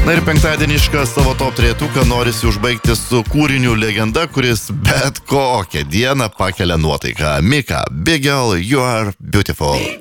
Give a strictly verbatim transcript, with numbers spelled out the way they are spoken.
Na ir penktadienišką savo top trejetuką norisi užbaigti su kūriniu legenda, kuris bet kokią dieną pakelia nuotaiką. Mika, Big Girl, You Are Beautiful.